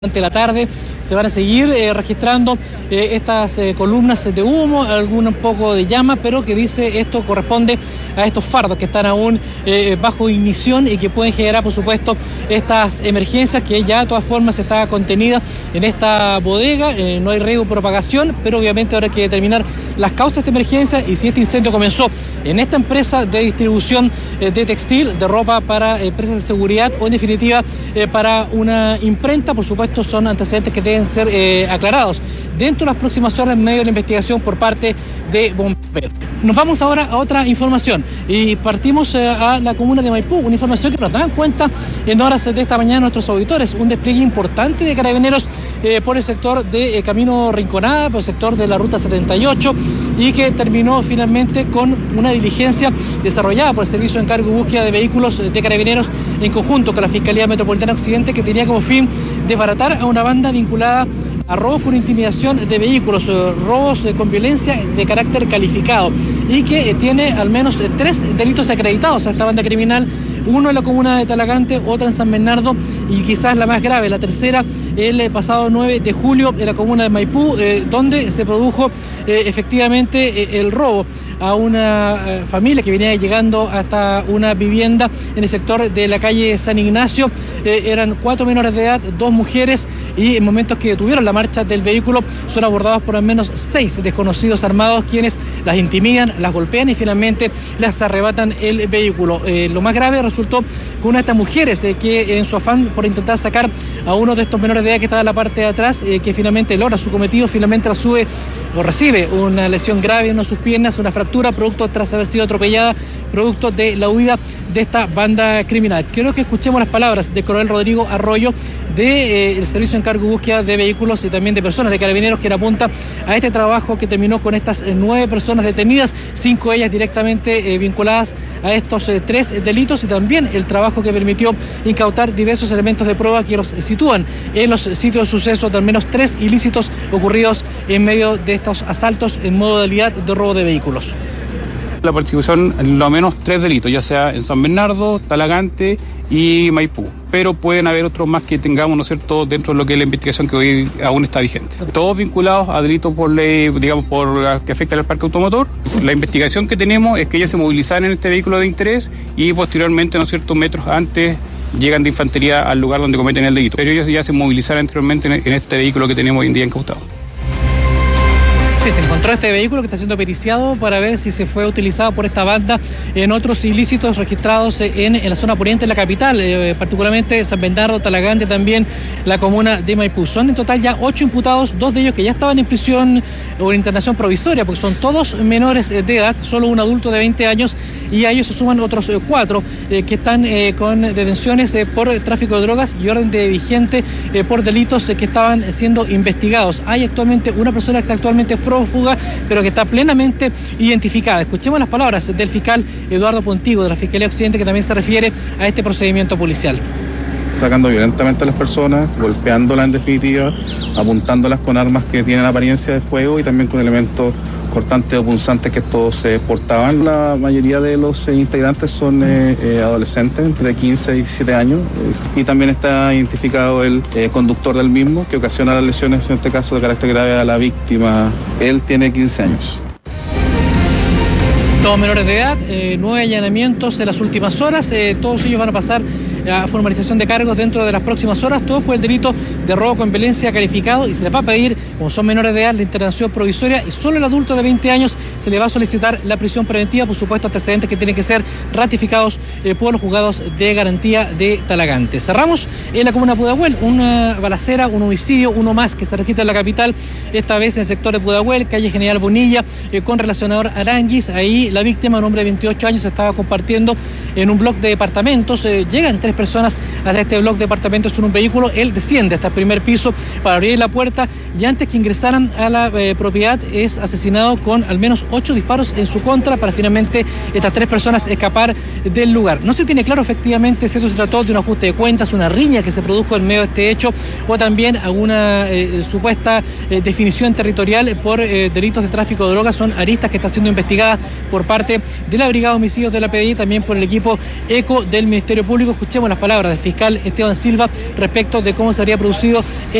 Durante la tarde se van a seguir registrando estas columnas de humo, algún poco de llama, pero que dice esto corresponde a estos fardos que están aún bajo ignición y que pueden generar, por supuesto, estas emergencias que ya de todas formas está contenida en esta bodega. No hay riesgo de propagación, pero obviamente habrá que determinar las causas de esta emergencia y si este incendio comenzó en esta empresa de distribución de textil, de ropa para empresas de seguridad o en definitiva para una imprenta. Por supuesto, son antecedentes que deben ser aclarados dentro de las próximas horas en medio de la investigación por parte de bomberos. Nos vamos ahora a otra información y partimos a la comuna de Maipú, una información que nos dan cuenta en horas de esta mañana nuestros auditores, un despliegue importante de carabineros por el sector de Camino Rinconada, por el sector de la Ruta 78 y que terminó finalmente con una diligencia desarrollada por el Servicio de Encargo y Búsqueda de Vehículos de Carabineros en conjunto con la Fiscalía Metropolitana Occidente, que tenía como fin desbaratar a una banda vinculada a robos por intimidación de vehículos, robos con violencia de carácter calificado y que tiene al menos 3 delitos acreditados a esta banda criminal, uno en la comuna de Talagante, otra en San Bernardo y quizás la más grave, la tercera, el pasado 9 de julio en la comuna de Maipú, donde se produjo efectivamente el robo a una familia que venía llegando hasta una vivienda en el sector de la calle San Ignacio. Eran 4 menores de edad, 2 mujeres y en momentos que detuvieron la marcha del vehículo son abordados por al menos 6 desconocidos armados quienes las intimidan, las golpean y finalmente las arrebatan el vehículo. Lo más grave resultó con una de estas mujeres que en su afán por intentar sacar a uno de estos menores de edad que estaba en la parte de atrás, que finalmente logra su cometido, finalmente la sube o recibe una lesión grave en una de sus piernas, una fractura producto tras haber sido atropellada, producto de la huida de esta banda criminal. Quiero que escuchemos las palabras del coronel Rodrigo Arroyo del Servicio de Encargo y Búsqueda de Vehículos y también de personas de Carabineros, quien apunta a este trabajo que terminó con estas 9 personas detenidas, 5 de ellas directamente vinculadas a estos 3 delitos y también el trabajo que permitió incautar diversos elementos de prueba que los sitúan en los sitios de suceso de al menos 3 ilícitos ocurridos en medio de estos asaltos en modalidad de robo de vehículos. La persecución, lo menos 3 delitos, ya sea en San Bernardo, Talagante y Maipú. Pero pueden haber otros más que tengamos, ¿no es cierto?, dentro de lo que es la investigación que hoy aún está vigente. Todos vinculados a delitos por ley, digamos, que afectan al parque automotor. La investigación que tenemos es que ellos se movilizaron en este vehículo de interés y posteriormente, ¿no es cierto?, metros antes llegan de infantería al lugar donde cometen el delito. Pero ellos ya se movilizaron anteriormente en este vehículo que tenemos hoy en día incautado. Sí, se encontró este vehículo que está siendo periciado para ver si se fue utilizado por esta banda en otros ilícitos registrados en la zona poniente de la capital, particularmente San Bernardo, Talagante, también la comuna de Maipú. Son en total ya 8 imputados, 2 de ellos que ya estaban en prisión o en internación provisoria, porque son todos menores de edad, solo un adulto de 20 años, y a ellos se suman otros 4 que están con detenciones por tráfico de drogas y orden de vigente por delitos que estaban siendo investigados. Hay actualmente una persona que está actualmente prófuga, pero que está plenamente identificada. Escuchemos las palabras del fiscal Eduardo Pontigo de la Fiscalía Occidente, que también se refiere a este procedimiento policial. Atacando violentamente a las personas, golpeándolas en definitiva, apuntándolas con armas que tienen apariencia de fuego y también con elementos cortantes o punzantes que todos se portaban. La mayoría de los integrantes son adolescentes, entre 15 y 17 años, y también está identificado el conductor del mismo, que ocasiona las lesiones, en este caso de carácter grave, a la víctima. Él tiene 15 años. Todos menores de edad, 9 allanamientos en las últimas horas, todos ellos van a pasar a formalización de cargos dentro de las próximas horas, todo por el delito de robo con violencia calificado, y se les va a pedir, como son menores de edad, la internación provisoria, y solo el adulto de 20 años se le va a solicitar la prisión preventiva, por supuesto antecedentes que tienen que ser ratificados por los juzgados de garantía de Talagante. Cerramos en la comuna de Pudahuel, una balacera, un homicidio, uno más que se registra en la capital, esta vez en el sector de Pudahuel, calle General Bonilla, con relacionador Aranguis. Ahí la víctima, un hombre de 28 años, estaba compartiendo en un bloque de departamentos. Llegan 3 personas a este bloque de departamentos en un vehículo. Él desciende hasta el primer piso para abrir la puerta y antes que ingresaran a la propiedad es asesinado con al menos 8 disparos en su contra para finalmente estas 3 personas escapar del lugar. No se tiene claro efectivamente si esto se trató de un ajuste de cuentas, una riña que se produjo en medio de este hecho o también alguna supuesta definición territorial por delitos de tráfico de drogas. Son aristas que están siendo investigadas por parte de la Brigada de Homicidios de la PDI, también por el equipo ECO del Ministerio Público. Escuchemos Escuchemos las palabras del fiscal Esteban Silva respecto de cómo se habría producido